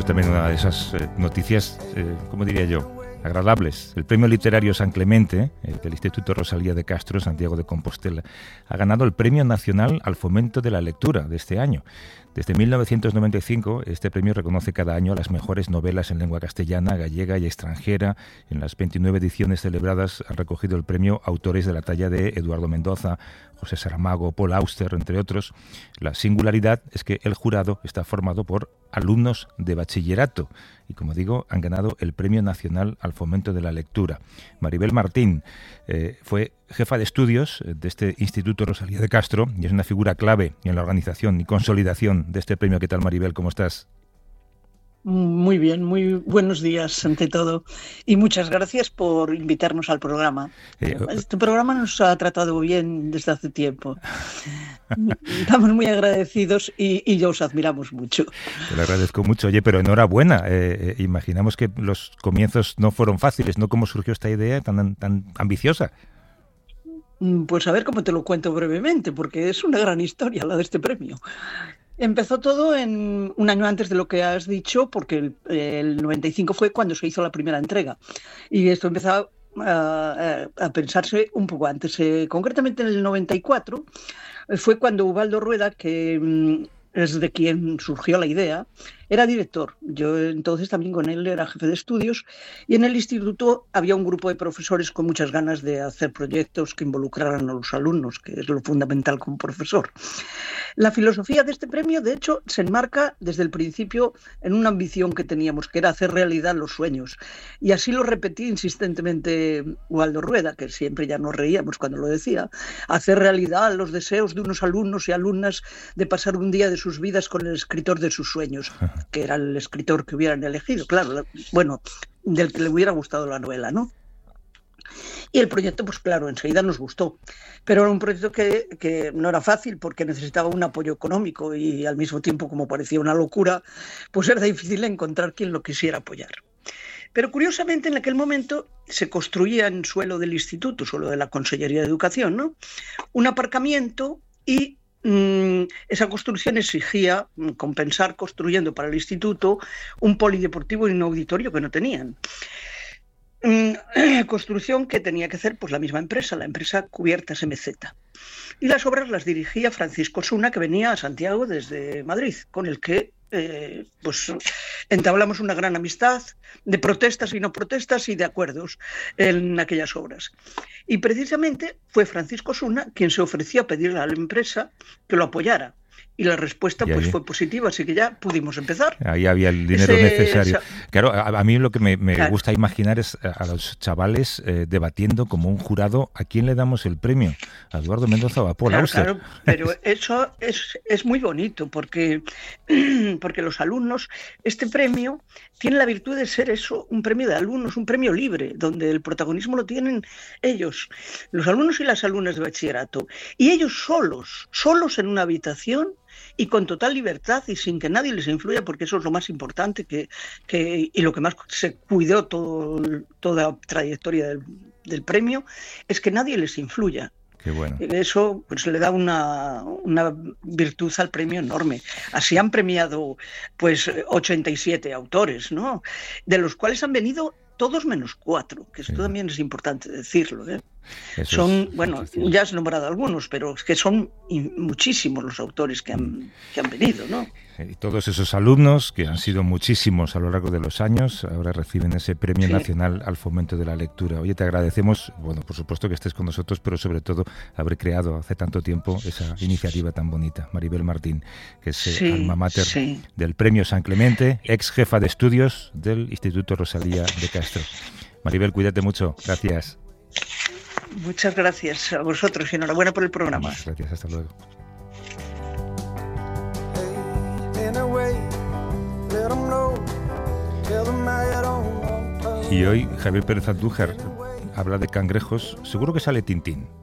pues también una de esas noticias, ¿cómo diría yo?, agradables. El Premio Literario San Clemente, del Instituto Rosalía de Castro, Santiago de Compostela, ha ganado el Premio Nacional al Fomento de la Lectura de este año. Desde 1995, este premio reconoce cada año las mejores novelas en lengua castellana, gallega y extranjera. En las 29 ediciones celebradas han recogido el premio autores de la talla de Eduardo Mendoza, José Saramago, Paul Auster, entre otros. La singularidad es que el jurado está formado por alumnos de bachillerato y, como digo, han ganado el Premio Nacional al Fomento de la Lectura. Maribel Martín fue jefa de estudios de este Instituto Rosalía de Castro y es una figura clave en la organización y consolidación de este premio. ¿Qué tal, Maribel? ¿Cómo estás? Muy bien, muy buenos días ante todo y muchas gracias por invitarnos al programa. Este programa nos ha tratado bien desde hace tiempo. Estamos muy agradecidos y os admiramos mucho. Te lo agradezco mucho. Oye, pero enhorabuena. Imaginamos que los comienzos no fueron fáciles, ¿no? ¿Cómo surgió esta idea tan ambiciosa? Pues a ver cómo te lo cuento brevemente, porque es una gran historia la de este premio. Empezó todo en un año antes de lo que has dicho, porque el 95 fue cuando se hizo la primera entrega. Y esto empezó a pensarse un poco antes. Concretamente en el 94 fue cuando Ubaldo Rueda, que es de quien surgió la idea, era director. Yo entonces también con él era jefe de estudios y en el instituto había un grupo de profesores con muchas ganas de hacer proyectos que involucraran a los alumnos, que es lo fundamental como profesor. La filosofía de este premio, de hecho, se enmarca desde el principio en una ambición que teníamos, que era hacer realidad los sueños. Y así lo repetía insistentemente Ubaldo Rueda, que siempre ya nos reíamos cuando lo decía, hacer realidad los deseos de unos alumnos y alumnas de pasar un día de sus vidas con el escritor de sus sueños, que era el escritor que hubieran elegido, claro, bueno, del que le hubiera gustado la novela, ¿no? Y el proyecto, pues claro, enseguida nos gustó, pero era un proyecto que no era fácil porque necesitaba un apoyo económico y al mismo tiempo, como parecía una locura, pues era difícil encontrar quien lo quisiera apoyar. Pero curiosamente en aquel momento se construía en suelo del instituto, suelo de la Consellería de Educación, ¿no?, un aparcamiento y esa construcción exigía compensar construyendo para el instituto un polideportivo y un auditorio que no tenían. Construcción que tenía que hacer pues la misma empresa, la empresa Cubiertas MZ. Y las obras las dirigía Francisco Osuna, que venía a Santiago desde Madrid, con el que pues entablamos una gran amistad de protestas y no protestas y de acuerdos en aquellas obras. Y precisamente fue Francisco Osuna quien se ofreció a pedirle a la empresa que lo apoyara. Y la respuesta pues fue positiva, así que ya pudimos empezar. Ahí había el dinero necesario. Claro, a mí lo que me gusta imaginar es a los chavales debatiendo como un jurado a quién le damos el premio, a Eduardo Mendoza o a Paul Auster. Claro, pero eso es muy bonito porque los alumnos, este premio tiene la virtud de ser eso, un premio de alumnos, un premio libre, donde el protagonismo lo tienen ellos, los alumnos y las alumnas de bachillerato, y ellos solos en una habitación y con total libertad y sin que nadie les influya, porque eso es lo más importante y lo que más se cuidó toda la trayectoria del premio, es que nadie les influya. Qué bueno. Eso pues le da una virtud al premio enorme. Así han premiado pues 87 autores, ¿no?, de los cuales han venido todos menos 4, que esto también es importante decirlo, ¿eh? Son, bueno, ya has nombrado algunos, pero es que son muchísimos los autores que han venido, ¿no? Y todos esos alumnos, que han sido muchísimos a lo largo de los años, ahora reciben ese Premio Nacional al Fomento de la Lectura. Oye, te agradecemos, bueno, por supuesto que estés con nosotros, pero sobre todo haber creado hace tanto tiempo esa iniciativa tan bonita. Maribel Martín, que es alma mater del Premio San Clemente, ex jefa de estudios del Instituto Rosalía de Castro. Maribel, cuídate mucho. Gracias. Muchas gracias a vosotros y enhorabuena por el programa. Muchas gracias, hasta luego. Y hoy Javier Pérez Andújar habla de cangrejos. Seguro que sale Tintín.